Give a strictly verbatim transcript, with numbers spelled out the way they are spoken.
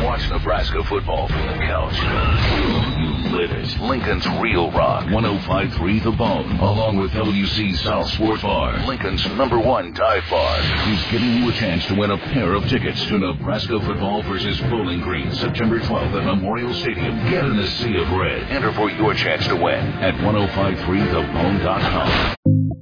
Watch Nebraska football from the couch. You live it. Lincoln's Real Rock. one oh five point three The Bone. Along with W C South Sports Bar. Lincoln's number one dive bar. Is giving you a chance to win a pair of tickets to Nebraska football versus Bowling Green. September twelfth at Memorial Stadium. Get in the sea of red. Enter for your chance to win at ten fifty-three the bone dot com.